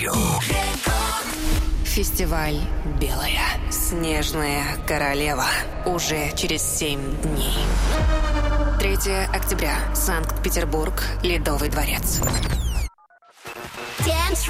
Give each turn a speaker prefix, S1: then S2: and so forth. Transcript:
S1: Фестиваль «Белая снежная королева» уже через 7 дней. 3 октября. Санкт-Петербург. Ледовый дворец.
S2: Dance